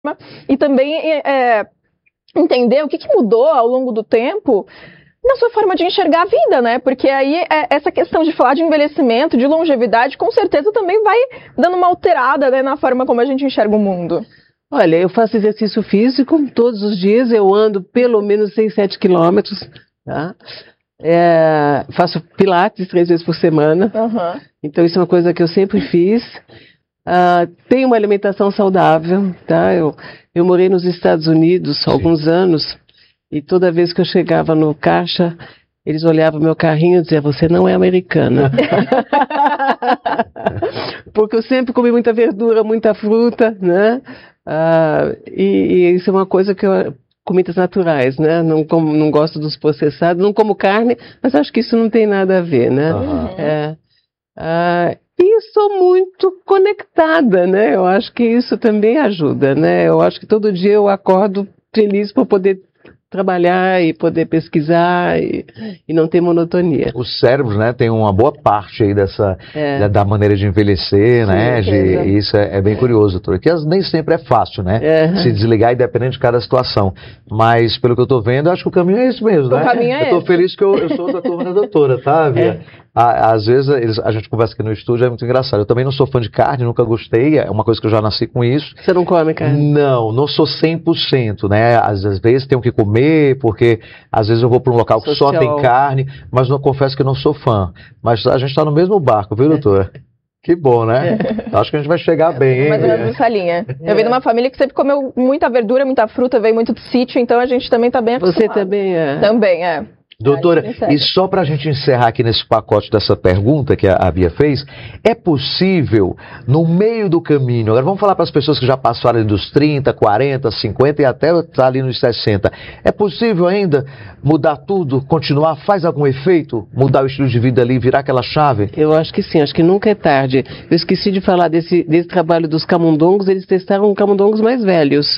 e também entender o que mudou ao longo do tempo na sua forma de enxergar a vida, né? Porque aí essa questão de falar de envelhecimento, de longevidade, com certeza também vai dando uma alterada, né, na forma como a gente enxerga o mundo. Olha, eu faço exercício físico todos os dias, eu ando pelo menos 6, 7 quilômetros, tá? Faço pilates 3 vezes por semana, então isso é uma coisa que eu sempre fiz. Tenho uma alimentação saudável, tá? Eu morei nos Estados Unidos há alguns anos e toda vez que eu chegava no caixa, eles olhavam meu carrinho e diziam: você não é americana. Porque eu sempre comi muita verdura, muita fruta, né? E isso é uma coisa que eu... Comidas naturais, né? Não gosto dos processados, não como carne, mas acho que isso não tem nada a ver, né? E sou muito conectada, né? Eu acho que isso também ajuda, né? Eu acho que todo dia eu acordo feliz por poder trabalhar e poder pesquisar e não ter monotonia. Os cérebros, né, tem uma boa parte aí da maneira de envelhecer, né? Isso é bem curioso, doutora. Que nem sempre é fácil, né? Se desligar, independente de cada situação. Mas, pelo que eu estou vendo, acho que o caminho é esse mesmo, né? Eu estou feliz que eu sou da turma da doutora, tá, Bia? Às vezes a gente conversa aqui no estúdio, é muito engraçado. Eu também não sou fã de carne, nunca gostei, é uma coisa que eu já nasci com isso. Você não come carne? Não sou 100%, né? Às vezes tenho que comer, porque às vezes eu vou para um local que só tem carne, mas não confesso que não sou fã. Mas a gente está no mesmo barco, viu, doutora? Que bom, né? Acho que a gente vai chegar bem, hein? Mais ou menos nessa linha. Eu venho de uma família que sempre comeu muita verdura, muita fruta, veio muito do sítio, então a gente também está bem acostumado. Você também é? Também, é. Doutora, e só para a gente encerrar aqui nesse pacote dessa pergunta que a Bia fez, é possível, no meio do caminho, agora vamos falar para as pessoas que já passaram ali dos 30, 40, 50 e até tá ali nos 60, é possível ainda mudar tudo, continuar, faz algum efeito, mudar o estilo de vida ali, virar aquela chave? Eu acho que sim, acho que nunca é tarde. Eu esqueci de falar desse trabalho dos camundongos, eles testaram camundongos mais velhos.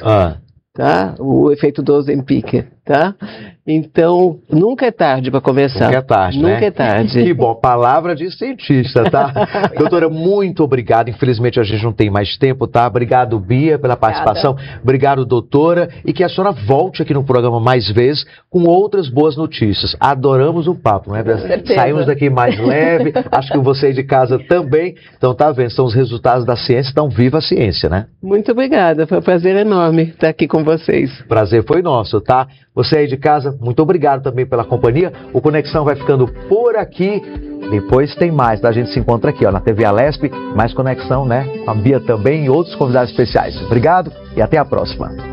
Tá? O efeito do Ozempic, tá? Então, nunca é tarde para começar. Nunca é tarde, né? Nunca é tarde. Que bom, palavra de cientista, tá? Doutora, muito obrigado. Infelizmente a gente não tem mais tempo, tá? Obrigado, Bia, pela participação. Obrigado, doutora. E que a senhora volte aqui no programa mais vezes com outras boas notícias. Adoramos o papo, não é? Saímos daqui mais leve. Acho que você aí de casa também. Então, tá vendo? São os resultados da ciência. Então, viva a ciência, né? Muito obrigada. Foi um prazer enorme estar aqui com vocês. Prazer foi nosso, tá? Você aí de casa, muito obrigado também pela companhia. O Conexão vai ficando por aqui. Depois tem mais, tá? A gente se encontra aqui, ó, na TV Alesp. Mais Conexão, né? A Bia também e outros convidados especiais. Obrigado e até a próxima.